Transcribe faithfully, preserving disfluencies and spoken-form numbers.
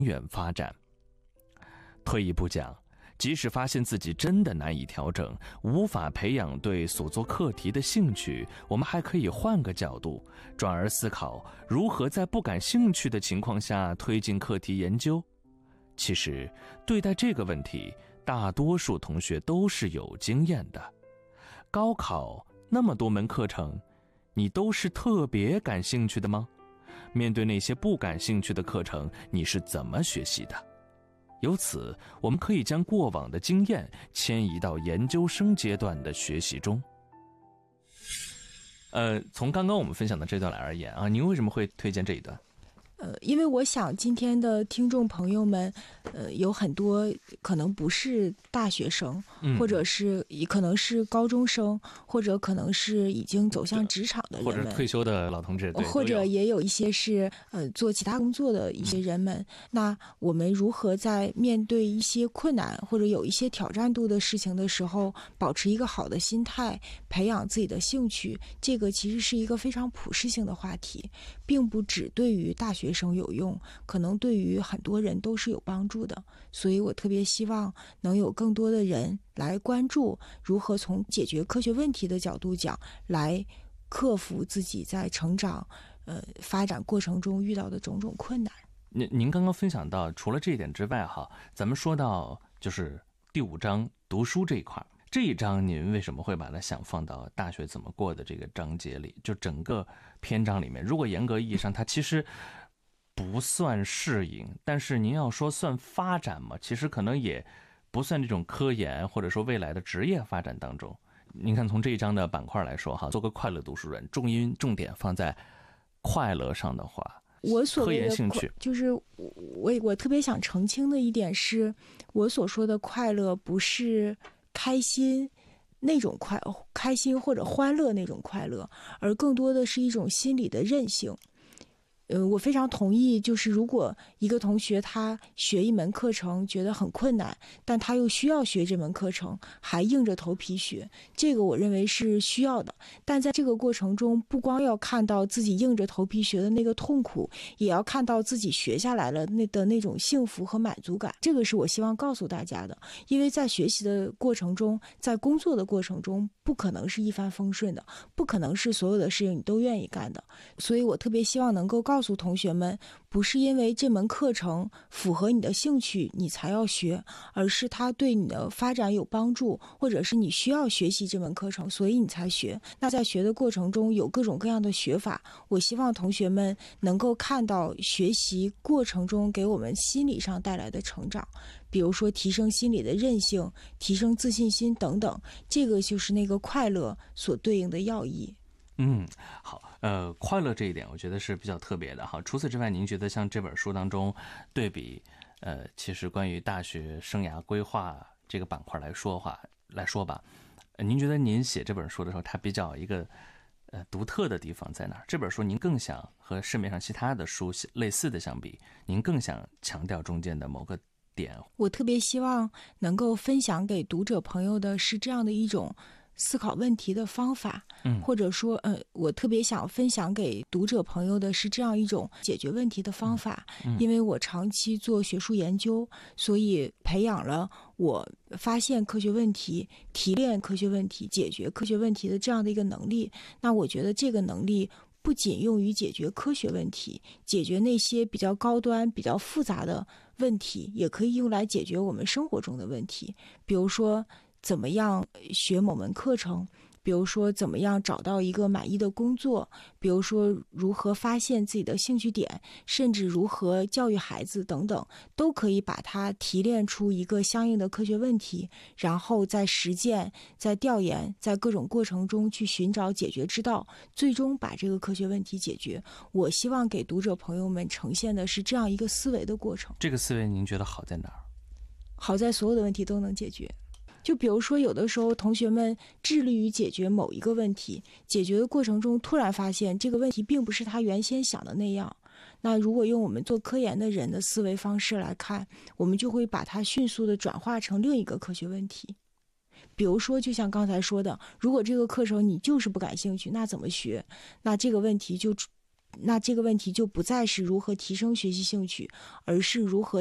远发展。退一步讲，即使发现自己真的难以调整，无法培养对所做课题的兴趣，我们还可以换个角度，转而思考如何在不感兴趣的情况下推进课题研究。其实，对待这个问题，大多数同学都是有经验的。高考那么多门课程，你都是特别感兴趣的吗？面对那些不感兴趣的课程，你是怎么学习的？由此，我们可以将过往的经验迁移到研究生阶段的学习中。呃，从刚刚我们分享的这段来而言啊，您为什么会推荐这一段？ 呃，因为我想今天的听众朋友们，呃，有很多可能不是大学生，嗯、或者是可能是高中生，或者可能是已经走向职场的人们， 或者退休的老同志，对， 或者也有一些是呃做其他工作的一些人们。嗯、那我们如何在面对一些困难或者有一些挑战度的事情的时候，保持一个好的心态，培养自己的兴趣？这个其实是一个非常普适性的话题，并不只对于大学生有用，可能对于很多人都是有帮助的。所以我特别希望能有更多的人来关注如何从解决科学问题的角度讲，来克服自己在成长呃发展过程中遇到的种种困难。 您您刚刚分享到，除了这一点之外哈，咱们说到就是第五章读书这一块，这一章您为什么会把它想放到大学怎么过的这个章节里？就整个篇章里面，如果严格意义上它其实不算适应，但是您要说算发展嘛，其实可能也不算这种科研或者说未来的职业发展当中。您看从这一章的板块来说哈，做个快乐读书人，重音重点放在快乐上的话， 我所谓的科研兴趣就是我我特别想澄清的一点是，我所说的快乐不是开心那种快开心或者欢乐那种快乐，而更多的是一种心理的韧性。呃，我非常同意，就是如果一个同学他学一门课程觉得很困难，但他又需要学这门课程，还硬着头皮学，这个我认为是需要的。但在这个过程中，不光要看到自己硬着头皮学的那个痛苦，也要看到自己学下来了那的那种幸福和满足感。这个是我希望告诉大家的，因为在学习的过程中，在工作的过程中，不可能是一帆风顺的，不可能是所有的事情你都愿意干的。所以我特别希望能够告诉告诉同学们，不是因为这门课程符合你的兴趣你才要学，而是它对你的发展有帮助，或者是你需要学习这门课程，所以你才学。那在学的过程中有各种各样的学法，我希望同学们能够看到学习过程中给我们心理上带来的成长，比如说提升心理的韧性，提升自信心等等，这个就是那个快乐所对应的要义。 嗯，好，呃，快乐这一点我觉得是比较特别的哈。除此之外，您觉得像这本书当中对比，呃，其实关于大学生涯规划这个板块来说话来说吧，呃，您觉得您写这本书的时候，它比较一个呃独特的地方在哪儿？这本书您更想和市面上其他的书类似的相比，您更想强调中间的某个点？ 我特别希望能够分享给读者朋友的是这样的一种思考问题的方法，嗯，或者说，呃，我特别想分享给读者朋友的是这样一种解决问题的方法。嗯嗯、因为我长期做学术研究，所以培养了我发现科学问题、提炼科学问题、解决科学问题的这样的一个能力。那我觉得这个能力不仅用于解决科学问题，解决那些比较高端、比较复杂的问题，也可以用来解决我们生活中的问题，比如说怎么样学某门课程，比如说怎么样找到一个满意的工作，比如说如何发现自己的兴趣点，甚至如何教育孩子等等，都可以把它提炼出一个相应的科学问题，然后在实践、在调研、在各种过程中去寻找解决之道，最终把这个科学问题解决。我希望给读者朋友们呈现的是这样一个思维的过程。 这个思维您觉得好在哪儿？ 好在所有的问题都能解决。就比如说有的时候同学们致力于解决某一个问题，解决的过程中突然发现这个问题并不是他原先想的那样，那如果用我们做科研的人的思维方式来看，我们就会把它迅速的转化成另一个科学问题。比如说就像刚才说的，如果这个课程你就是不感兴趣，那怎么学？那这个问题就那这个问题就不再是如何提升学习兴趣，而是如何